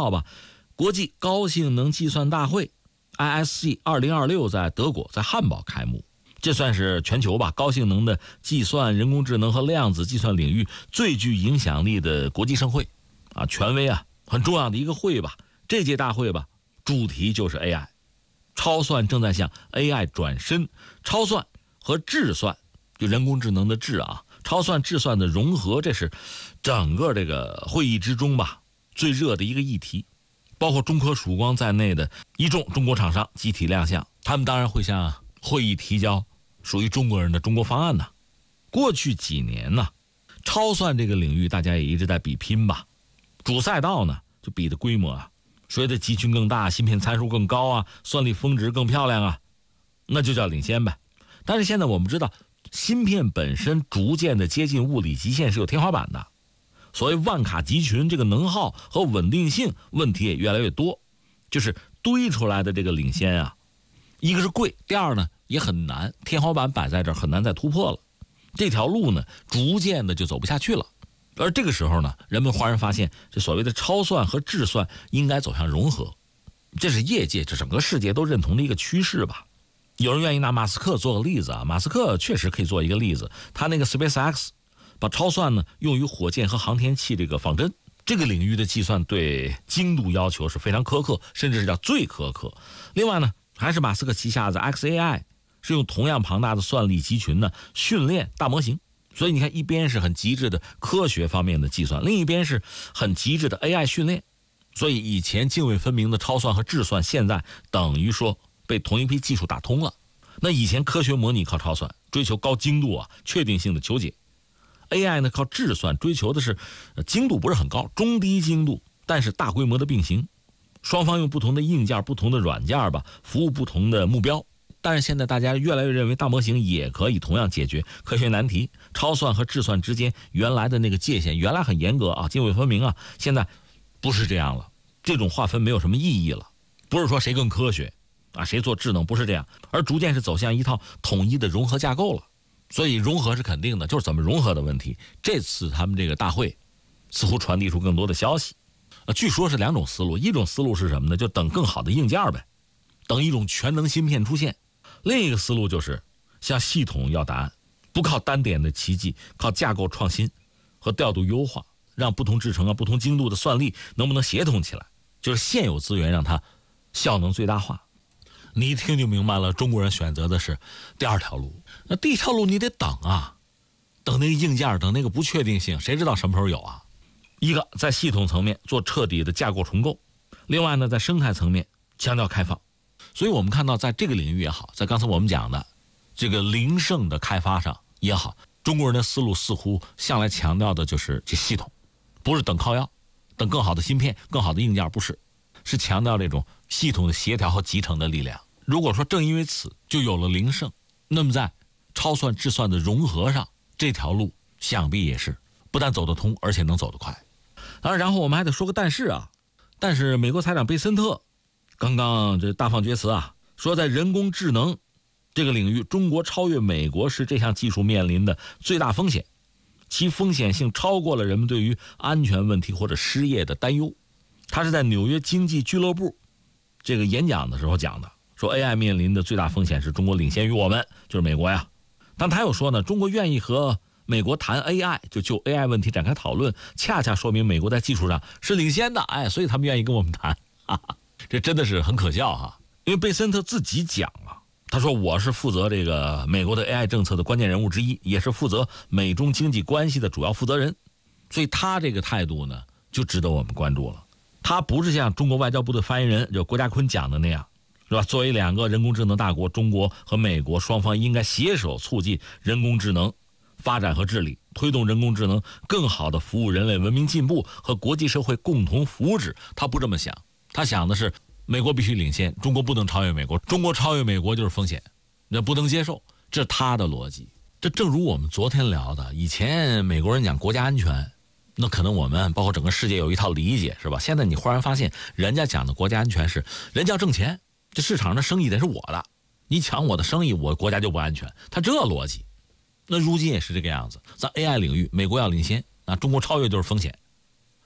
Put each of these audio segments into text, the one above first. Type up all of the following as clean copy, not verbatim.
道吧，国际高性能计算大会 ISC 2026在德国在汉堡开幕，这算是全球吧高性能的计算、人工智能和量子计算领域最具影响力的国际盛会啊，权威啊，很重要的一个会吧。这届大会吧，主题就是 AI， 超算正在向 AI 转身，超算和智算，就人工智能的智啊，超算智算的融合，这是整个这个会议之中吧最热的一个议题。包括中科曙光在内的一众中国厂商集体亮相，他们当然会向会议提交属于中国人的中国方案呢。过去几年呢，超算这个领域大家也一直在比拼吧，主赛道呢就比的规模啊，谁的集群更大，芯片参数更高啊，算力峰值更漂亮啊，那就叫领先呗。但是现在我们知道，芯片本身逐渐的接近物理极限是有天花板的，所谓万卡集群这个能耗和稳定性问题也越来越多，就是堆出来的这个领先啊，一个是贵，第二呢也很难，天花板摆在这儿很难再突破了，这条路呢逐渐的就走不下去了。而这个时候呢，人们忽然发现这所谓的超算和智算应该走向融合，这是业界这整个世界都认同的一个趋势吧。有人愿意拿马斯克做个例子啊，马斯克确实可以做一个例子，他那个 SpaceX 把超算呢用于火箭和航天器这个仿真，这个领域的计算对精度要求是非常苛刻，甚至是叫最苛刻。另外呢，还是马斯克旗下的 XAI 是用同样庞大的算力集群呢训练大模型，所以你看，一边是很极致的科学方面的计算，另一边是很极致的 AI 训练。所以以前泾渭分明的超算和智算，现在等于说被同一批技术打通了。那以前科学模拟靠超算，追求高精度啊，确定性的求解。AI 呢靠智算，追求的是精度不是很高，中低精度，但是大规模的并行。双方用不同的硬件、不同的软件吧，服务不同的目标。但是现在大家越来越认为大模型也可以同样解决科学难题，超算和智算之间原来的那个界限原来很严格啊，泾渭分明啊，现在不是这样了，这种划分没有什么意义了，不是说谁更科学啊，谁做智能，不是这样，而逐渐是走向一套统一的融合架构了。所以融合是肯定的，就是怎么融合的问题。这次他们这个大会似乎传递出更多的消息，据说是两种思路，一种思路是什么呢？就等更好的硬件呗，等一种全能芯片出现。另一个思路就是向系统要答案，不靠单点的奇迹，靠架构创新和调度优化，让不同制程啊、不同精度的算力能不能协同起来，就是现有资源让它效能最大化。你一听就明白了，中国人选择的是第二条路。那第一条路你得等啊，等那个硬件，等那个不确定性，谁知道什么时候有啊？一个在系统层面做彻底的架构重构，另外呢在生态层面强调开放。所以我们看到在这个领域也好，在刚才我们讲的这个零胜的开发上也好，中国人的思路似乎向来强调的就是这系统，不是等靠腰，等更好的芯片、更好的硬件，不是，是强调这种系统的协调和集成的力量。如果说正因为此就有了零胜，那么在超算智算的融合上，这条路想必也是不但走得通，而且能走得快。当然，然后我们还得说个但是啊，但是美国财长贝森特刚刚这大放厥词啊，说在人工智能这个领域，中国超越美国是这项技术面临的最大风险，其风险性超过了人们对于安全问题或者失业的担忧。他是在纽约经济俱乐部这个演讲的时候讲的，说 AI 面临的最大风险是中国领先于我们，就是美国呀。但他又说呢，中国愿意和美国谈 AI， 就 AI 问题展开讨论，恰恰说明美国在技术上是领先的，所以他们愿意跟我们谈。哈哈，这真的是很可笑哈。因为贝森特自己讲了，他说我是负责这个美国的 AI 政策的关键人物之一，也是负责美中经济关系的主要负责人，所以他这个态度呢就值得我们关注了。他不是像中国外交部的发言人就郭家坤讲的那样，是吧？作为两个人工智能大国，中国和美国双方应该携手促进人工智能发展和治理，推动人工智能更好的服务人类文明进步和国际社会共同福祉。他不这么想，他想的是美国必须领先，中国不能超越美国，中国超越美国就是风险，那不能接受，这是他的逻辑。这正如我们昨天聊的，以前美国人讲国家安全，那可能我们包括整个世界有一套理解，是吧？现在你忽然发现人家讲的国家安全是人家要挣钱，这市场上的生意得是我的，你抢我的生意，我国家就不安全，他这逻辑。那如今也是这个样子，在 AI 领域美国要领先，中国超越就是风险。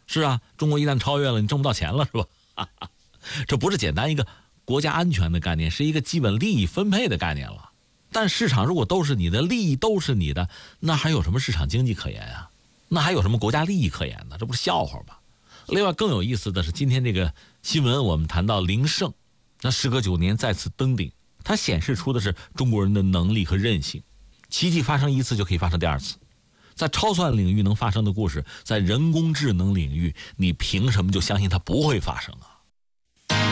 是啊，中国一旦超越了，你挣不到钱了，是吧？这不是简单一个国家安全的概念，是一个基本利益分配的概念了。但市场如果都是你的，利益都是你的，那还有什么市场经济可言啊？那还有什么国家利益可言呢？这不是笑话吗？另外更有意思的是，今天这个新闻我们谈到林胜，那时隔9年再次登顶，它显示出的是中国人的能力和韧性。奇迹发生一次就可以发生第二次，在超算领域能发生的故事，在人工智能领域，你凭什么就相信它不会发生啊？